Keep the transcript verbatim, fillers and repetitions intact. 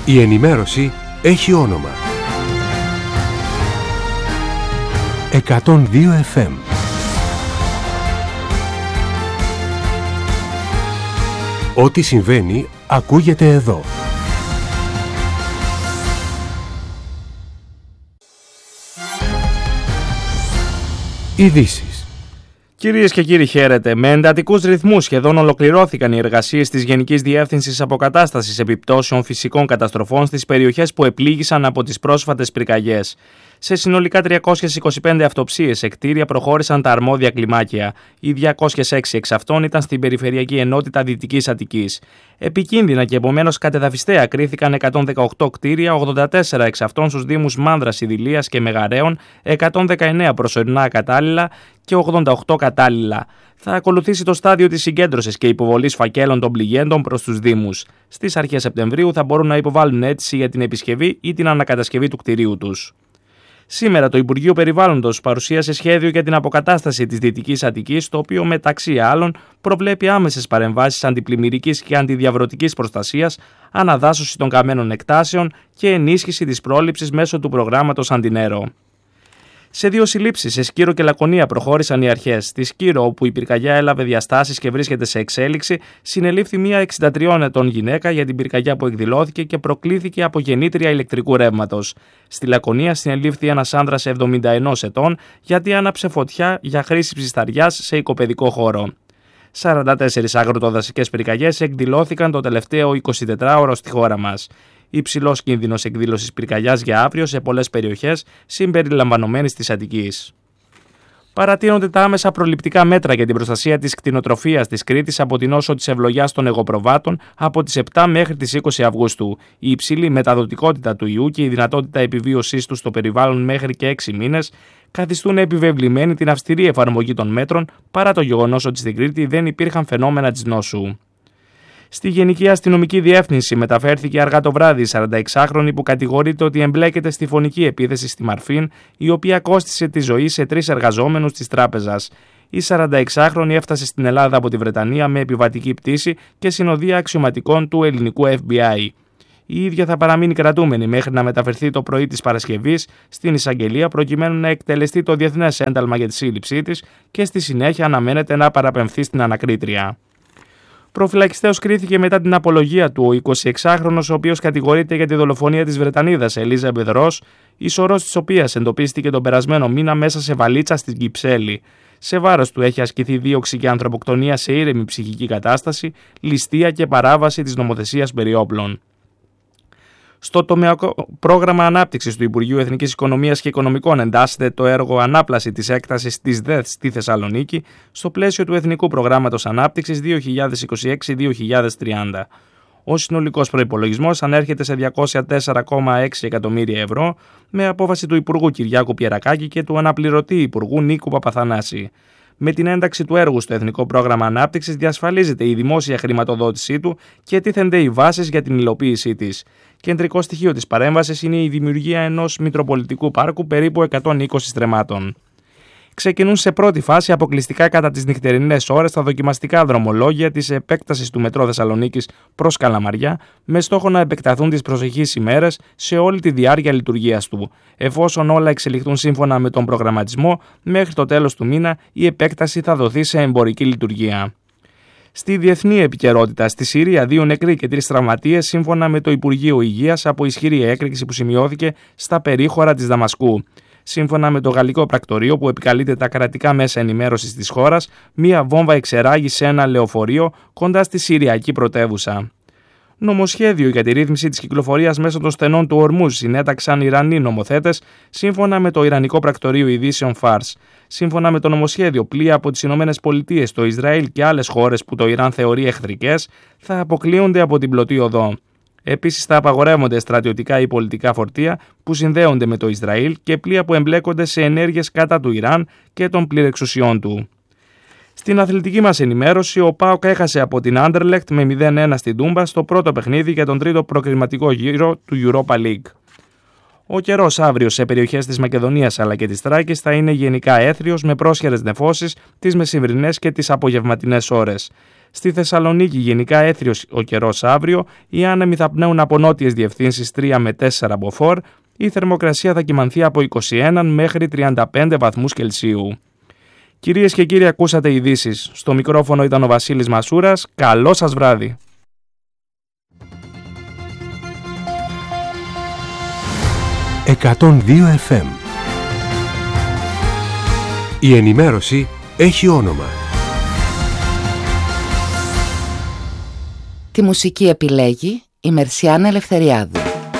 Η ενημέρωση έχει όνομα. εκατόν δύο εφ εμ. Ό,τι συμβαίνει ακούγεται εδώ. Ειδήσεις. Κυρίες και κύριοι, χαίρετε. Με εντατικούς ρυθμούς σχεδόν ολοκληρώθηκαν οι εργασίες της Γενικής Διεύθυνσης Αποκατάστασης Επιπτώσεων Φυσικών Καταστροφών στις περιοχές που επλήγησαν από τις πρόσφατες πυρκαγιές. Σε συνολικά τριακόσιες είκοσι πέντε αυτοψίες σε κτίρια προχώρησαν τα αρμόδια κλιμάκια. Οι διακόσιες έξι εξ αυτών ήταν στην Περιφερειακή Ενότητα Δυτικής Αττικής. Επικίνδυνα και επομένως κατεδαφιστέα κρίθηκαν εκατόν δεκαοκτώ κτίρια, ογδόντα τέσσερα εξ αυτών στους δήμους Μάνδρας, Ιδηλίας και Μεγαρέων, εκατόν δεκαεννέα προσωρινά κατάλληλα και ογδόντα οκτώ κατάλληλα. Θα ακολουθήσει το στάδιο της συγκέντρωσης και υποβολής φακέλων των πληγέντων προς τους δήμους. Στις αρχές Σεπτεμβρίου θα μπορούν να υποβάλουν αίτηση για την επισκευή ή την ανακατασκευή του κτηρίου τους. Σήμερα το Υπουργείο Περιβάλλοντος παρουσίασε σχέδιο για την αποκατάσταση της Δυτικής Αττικής, το οποίο μεταξύ άλλων προβλέπει άμεσες παρεμβάσεις αντιπλημμυρικής και αντιδιαβρωτικής προστασίας, αναδάσωση των καμένων εκτάσεων και ενίσχυση της πρόληψης μέσω του προγράμματος Αντινέρο. Σε δύο συλλήψεις, σε Σκύρο και Λακωνία, προχώρησαν οι αρχές. Στη Σκύρο, όπου η πυρκαγιά έλαβε διαστάσεις και βρίσκεται σε εξέλιξη, συνελήφθη μια εξήντα τριών ετών γυναίκα για την πυρκαγιά που εκδηλώθηκε και προκλήθηκε από γεννήτρια ηλεκτρικού ρεύματος. Στη Λακωνία συνελήφθη ένας άνδρας εβδομήντα ενός ετών γιατί άναψε φωτιά για χρήση ψισταριάς σε οικοπαιδικό χώρο. σαράντα τέσσερις αγροτοδασικές πυρκαγιές εκδηλώθηκαν το τελευταίο εικοσιτετράωρο στη χώρα μας. Υψηλός κίνδυνος εκδήλωσης πυρκαγιάς για αύριο σε πολλές περιοχές συμπεριλαμβανομένης της Αττικής. Παρατείνονται τα άμεσα προληπτικά μέτρα για την προστασία της κτηνοτροφίας της Κρήτης από την νόσο της ευλογιάς των εγωπροβάτων από τις επτά μέχρι τις είκοσι Αυγούστου. Η υψηλή μεταδοτικότητα του ιού και η δυνατότητα επιβίωσής του στο περιβάλλον μέχρι και έξι μήνες καθιστούν επιβεβλημένη την αυστηρή εφαρμογή των μέτρων παρά το γεγονός ότι στην Κρήτη δεν υπήρχαν φαινόμενα της νόσου. Στη Γενική Αστυνομική Διεύθυνση μεταφέρθηκε αργά το βράδυ η σαρανταεξάχρονη που κατηγορείται ότι εμπλέκεται στη φωνική επίθεση στη Μαρφίν, η οποία κόστισε τη ζωή σε τρεις εργαζόμενους της τράπεζας. Η σαρανταεξάχρονη έφτασε στην Ελλάδα από τη Βρετανία με επιβατική πτήση και συνοδεία αξιωματικών του ελληνικού εφ μπι άι. Η ίδια θα παραμείνει κρατούμενη μέχρι να μεταφερθεί το πρωί της Παρασκευής στην εισαγγελία προκειμένου να εκτελεστεί το διεθνές ένταλμα για τη σύλληψή της και στη συνέχεια αναμένεται να παραπεμφθεί στην ανακρίτρια. Προφυλακιστέως κρίθηκε μετά την απολογία του ο εικοσιεξάχρονος, ο οποίος κατηγορείται για τη δολοφονία της Βρετανίδας Ελίζαμπεθ Ρος, η σωρός της οποίας εντοπίστηκε τον περασμένο μήνα μέσα σε βαλίτσα στην Κυψέλη. Σε βάρος του έχει ασκηθεί δίωξη και ανθρωποκτονία σε ήρεμη ψυχική κατάσταση, ληστεία και παράβαση της νομοθεσίας περί όπλων. Στο τομεακό πρόγραμμα ανάπτυξης του Υπουργείου Εθνικής Οικονομίας και Οικονομικών εντάσσεται το έργο ανάπλαση της έκτασης της ΔΕΘ στη Θεσσαλονίκη στο πλαίσιο του Εθνικού Προγράμματος Ανάπτυξης δύο χιλιάδες είκοσι έξι με δύο χιλιάδες τριάντα. Ο συνολικός προϋπολογισμός ανέρχεται σε διακόσια τέσσερα κόμμα έξι εκατομμύρια ευρώ με απόφαση του Υπουργού Κυριάκου Πιερακάκη και του αναπληρωτή Υπουργού Νίκου Παπαθανάση. Με την ένταξη του έργου στο Εθνικό Πρόγραμμα Ανάπτυξης διασφαλίζεται η δημόσια χρηματοδότησή του και τίθενται οι βάσεις για την υλοποίησή της. Κεντρικό στοιχείο της παρέμβασης είναι η δημιουργία ενός μητροπολιτικού πάρκου περίπου εκατόν είκοσι στρεμμάτων. Ξεκινούν σε πρώτη φάση αποκλειστικά κατά τις νυχτερινές ώρες τα δοκιμαστικά δρομολόγια της επέκτασης του μετρό Θεσσαλονίκης προς Καλαμαριά, με στόχο να επεκταθούν τις προσεχείς ημέρες σε όλη τη διάρκεια λειτουργίας του. Εφόσον όλα εξελιχθούν σύμφωνα με τον προγραμματισμό, μέχρι το τέλος του μήνα η επέκταση θα δοθεί σε εμπορική λειτουργία. Στη διεθνή επικαιρότητα, στη Συρία, δύο νεκροί και τρεις τραυματίες σύμφωνα με το Υπουργείο Υγείας από ισχυρή έκρηξη που σημειώθηκε στα περίχωρα της Δαμασκού. Σύμφωνα με το γαλλικό πρακτορείο που επικαλείται τα κρατικά μέσα ενημέρωσης της χώρας, μία βόμβα εξεράγει σε ένα λεωφορείο κοντά στη Συριακή πρωτεύουσα. Νομοσχέδιο για τη ρύθμιση της κυκλοφορίας μέσω των στενών του Ορμούζ συνέταξαν Ιρανοί νομοθέτες, σύμφωνα με το Ιρανικό Πρακτορείο Ειδήσεων Φάρς. Σύμφωνα με το νομοσχέδιο, πλοία από τις Ηνωμένες Πολιτείες, το Ισραήλ και άλλες χώρες που το Ιράν θεωρεί εχθρικές θα αποκλείονται από την πλωτή οδό. Επίσης, θα απαγορεύονται στρατιωτικά ή πολιτικά φορτία που συνδέονται με το Ισραήλ και πλοία που εμπλέκονται σε ενέργειες κατά του Ιράν και των πληρεξουσιών του. Στην αθλητική μας ενημέρωση, ο ΠΑΟΚ έχασε από την Άντερλεχτ με μηδέν ένα στην Τούμπα στο πρώτο παιχνίδι για τον τρίτο προκριματικό γύρο του Europa League. Ο καιρός αύριο σε περιοχές της Μακεδονίας αλλά και της Θράκης θα είναι γενικά έθριος με πρόσχερες νεφώσεις τις μεσημβρινές και τις απογευματινές ώρες. Στη Θεσσαλονίκη γενικά έθριος ο καιρός αύριο, οι άνεμοι θα πνέουν από νότιες διευθύνσεις τρία με τέσσερα μποφόρ, η θερμοκρασία θα κυμανθεί από είκοσι ένα μέχρι τριάντα πέντε βαθμούς Κελσίου. Κυρίες και κύριοι, ακούσατε ειδήσεις. Στο μικρόφωνο ήταν ο Βασίλης Μασούρας. Καλό σας βράδυ. εκατόν δύο εφ εμ. Η ενημέρωση έχει όνομα. Τη μουσική επιλέγει η Μερσιάνα Ελευθεριάδου.